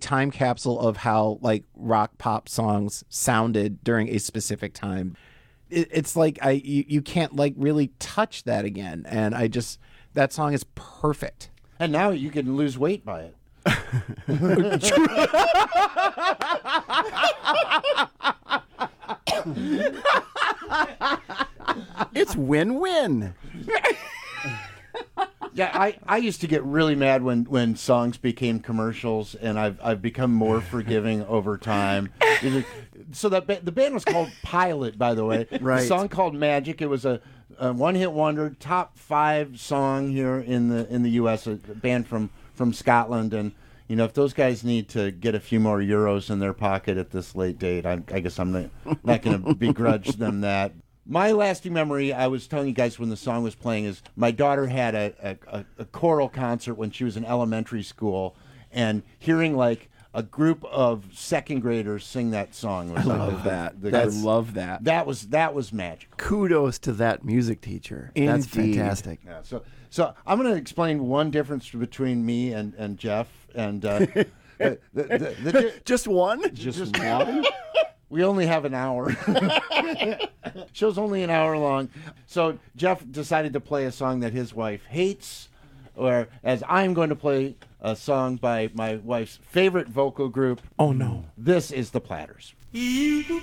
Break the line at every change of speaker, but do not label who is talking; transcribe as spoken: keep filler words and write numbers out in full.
time capsule of how like rock pop songs sounded during a specific time. It, it's like I you, you can't like really touch that again. And I just that song is perfect.
And now you can lose weight by it.
It's win-win.
Yeah, I, I used to get really mad when, when songs became commercials, and I've I've become more forgiving over time. So that ba- the band was called Pilot, by the way.
Right.
The song called Magic. It was a, a one-hit wonder, top five song here in the in the U S. A band from, from Scotland, and you know if those guys need to get a few more euros in their pocket at this late date, I, I guess I'm not, not going to begrudge them that. My lasting memory, I was telling you guys when the song was playing, is my daughter had a, a, a choral concert when she was in elementary school, and hearing like a group of second graders sing that song was
I
like
love
the,
that.
the, the,
I love that.
That was that was magical.
Kudos to that music teacher. That's
Indeed.
fantastic.
Yeah. So so I'm going to explain one difference between me and, and Jeff and uh, the, the, the, the, the,
Just one?
just one. We only have an hour. Show's only an hour long. So Jeff decided to play a song that his wife hates, or as I'm going to play a song by my wife's favorite vocal group.
Oh no.
This is the Platters.
You